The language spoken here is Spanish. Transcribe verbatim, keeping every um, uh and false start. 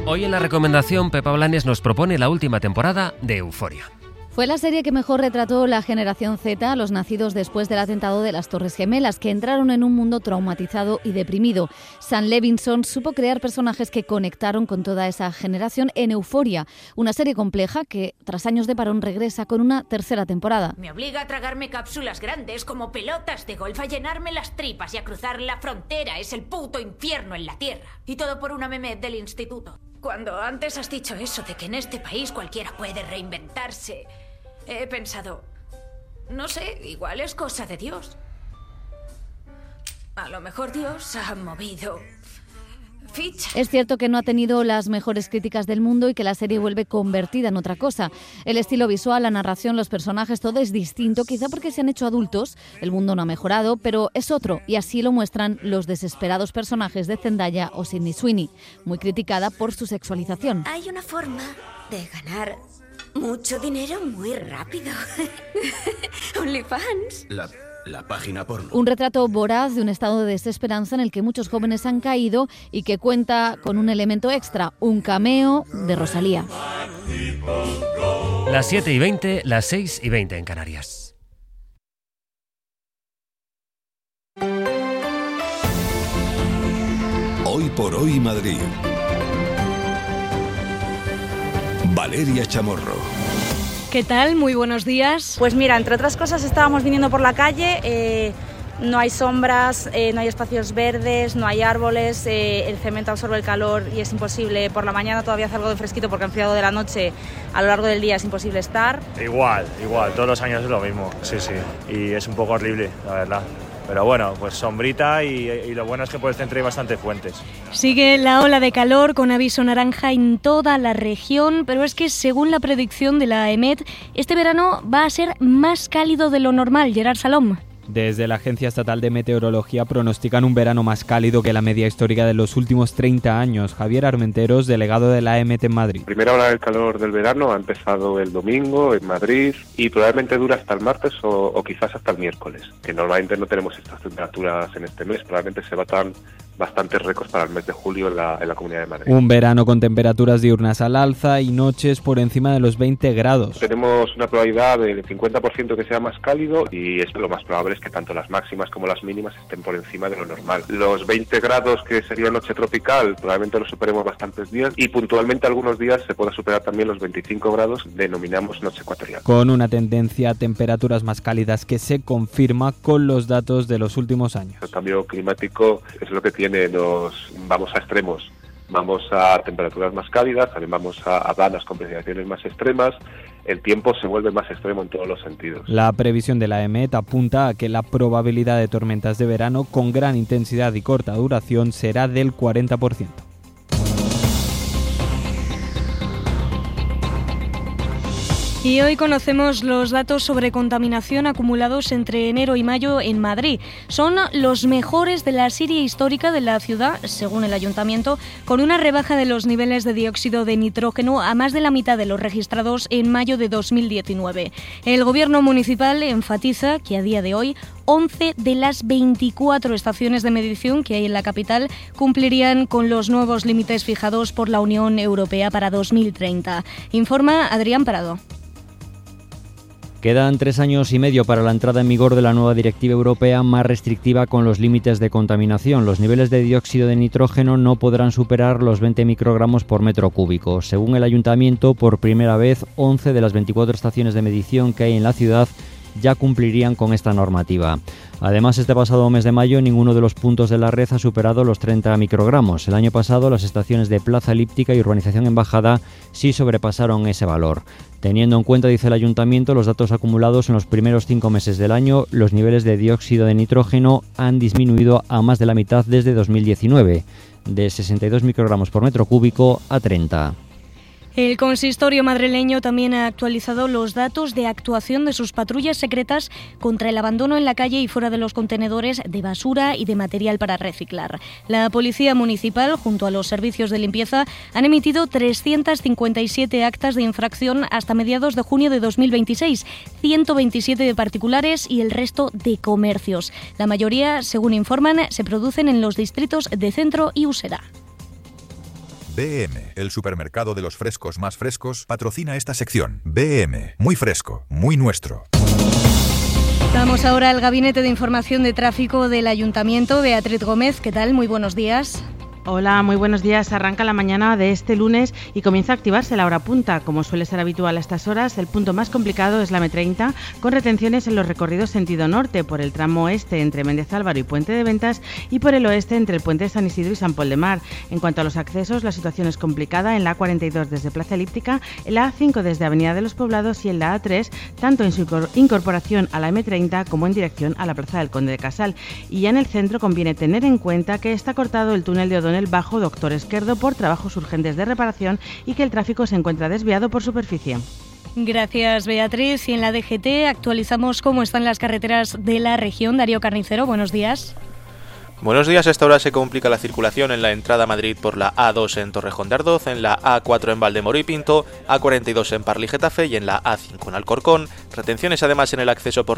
Hoy en la recomendación, Pepa Blanes nos propone la última temporada de Euforia. Fue la serie que mejor retrató la generación Z, los nacidos después del atentado de las Torres Gemelas, que entraron en un mundo traumatizado y deprimido. Sam Levinson supo crear personajes que conectaron con toda esa generación en Euforia, una serie compleja que, tras años de parón, regresa con una tercera temporada. Me obliga a tragarme cápsulas grandes como pelotas de golf, a llenarme las tripas y a cruzar la frontera. Es el puto infierno en la tierra. Y todo por una meme del instituto. Cuando antes has dicho eso de que en este país cualquiera puede reinventarse, he pensado, no sé, igual es cosa de Dios. A lo mejor Dios ha movido ficha. Es cierto que no ha tenido las mejores críticas del mundo y que la serie vuelve convertida en otra cosa. El estilo visual, la narración, los personajes, todo es distinto, quizá porque se han hecho adultos, el mundo no ha mejorado, pero es otro, y así lo muestran los desesperados personajes de Zendaya o Sydney Sweeney, muy criticada por su sexualización. Hay una forma de ganar mucho dinero muy rápido. OnlyFans. La, la página porno. Un retrato voraz de un estado de desesperanza en el que muchos jóvenes han caído y que cuenta con un elemento extra, un cameo de Rosalía. Las siete y veinte, las seis y veinte en Canarias. Hoy por hoy Madrid. Valeria Chamorro. ¿Qué tal? Muy buenos días. Pues mira, entre otras cosas estábamos viniendo por la calle, eh, no hay sombras, eh, no hay espacios verdes, no hay árboles, eh, el cemento absorbe el calor y es imposible, por la mañana todavía hace algo de fresquito porque ha enfriado de la noche, a lo largo del día es imposible estar. Igual, igual, todos los años es lo mismo, sí, sí, y es un poco horrible, la verdad. Pero bueno, pues sombrita y, y lo bueno es que por el centro hay bastantes fuentes. Sigue la ola de calor con aviso naranja en toda la región, pero es que según la predicción de la EMET, este verano va a ser más cálido de lo normal. Gerard Salom. Desde la Agencia Estatal de Meteorología pronostican un verano más cálido que la media histórica de los últimos treinta años. Javier Armenteros, delegado de la EMET en Madrid. La primera ola del calor del verano ha empezado el domingo en Madrid y probablemente dura hasta el martes o, o quizás hasta el miércoles, que normalmente no tenemos estas temperaturas en este mes, probablemente se batan bastantes récords para el mes de julio en la, en la Comunidad de Madrid. Un verano con temperaturas diurnas al alza y noches por encima de los veinte grados. Tenemos una probabilidad del cincuenta por ciento que sea más cálido y es lo más probable es que tanto las máximas como las mínimas estén por encima de lo normal. Los veinte grados que sería noche tropical probablemente lo superemos bastantes días y puntualmente algunos días se pueda superar también los veinticinco grados, denominamos noche ecuatorial. Con una tendencia a temperaturas más cálidas que se confirma con los datos de los últimos años. El cambio climático es lo que tiene, nos vamos a extremos, vamos a temperaturas más cálidas, también vamos a, a bandas con precipitaciones más extremas, el tiempo se vuelve más extremo en todos los sentidos. La previsión de la EMET apunta a que la probabilidad de tormentas de verano con gran intensidad y corta duración será del cuarenta por ciento. Y hoy conocemos los datos sobre contaminación acumulados entre enero y mayo en Madrid. Son los mejores de la serie histórica de la ciudad, según el ayuntamiento, con una rebaja de los niveles de dióxido de nitrógeno a más de la mitad de los registrados en mayo de dos mil diecinueve. El gobierno municipal enfatiza que a día de hoy once de las veinticuatro estaciones de medición que hay en la capital cumplirían con los nuevos límites fijados por la Unión Europea para dos mil treinta. Informa Adrián Parado. Quedan tres años y medio para la entrada en vigor de la nueva directiva europea más restrictiva con los límites de contaminación. Los niveles de dióxido de nitrógeno no podrán superar los veinte microgramos por metro cúbico. Según el ayuntamiento, por primera vez, once de las veinticuatro estaciones de medición que hay en la ciudad ya cumplirían con esta normativa. Además, este pasado mes de mayo ninguno de los puntos de la red ha superado los treinta microgramos. El año pasado las estaciones de Plaza Elíptica y Urbanización Embajada sí sobrepasaron ese valor. Teniendo en cuenta, dice el ayuntamiento, los datos acumulados en los primeros cinco meses del año, los niveles de dióxido de nitrógeno han disminuido a más de la mitad desde dos mil diecinueve, de sesenta y dos microgramos por metro cúbico a treinta. El consistorio madrileño también ha actualizado los datos de actuación de sus patrullas secretas contra el abandono en la calle y fuera de los contenedores de basura y de material para reciclar. La Policía Municipal, junto a los servicios de limpieza, han emitido trescientas cincuenta y siete actas de infracción hasta mediados de junio de dos mil veintiséis, ciento veintisiete de particulares y el resto de comercios. La mayoría, según informan, se producen en los distritos de Centro y Usera. B M, el supermercado de los frescos más frescos, patrocina esta sección. B M, muy fresco, muy nuestro. Vamos ahora al Gabinete de Información de Tráfico del Ayuntamiento. Beatriz Gómez, ¿qué tal? Muy buenos días. Hola, muy buenos días. Arranca la mañana de este lunes y comienza a activarse la hora punta. Como suele ser habitual a estas horas, el punto más complicado es la eme treinta, con retenciones en los recorridos sentido norte, por el tramo este entre Méndez Álvaro y Puente de Ventas y por el oeste entre el puente de San Isidro y San Pol de Mar. En cuanto a los accesos, la situación es complicada en la a cuarenta y dos desde Plaza Elíptica, en la a cinco desde Avenida de los Poblados y en la a tres, tanto en su incorporación a la eme treinta como en dirección a la Plaza del Conde de Casal. Y ya en el centro conviene tener en cuenta que está cortado el túnel de O'Donnell bajo Doctor Esquerdo por trabajos urgentes de reparación y que el tráfico se encuentra desviado por superficie. Gracias, Beatriz. Y en la D G T actualizamos cómo están las carreteras de la región. Darío Carnicero, buenos días. Buenos días. A esta hora se complica la circulación en la entrada a Madrid por la a dos en Torrejón de Ardoz, en la a cuatro en Valdemoro y Pinto, a cuarenta y dos en Parla y Getafe y en la a cinco en Alcorcón. Retenciones además en el acceso por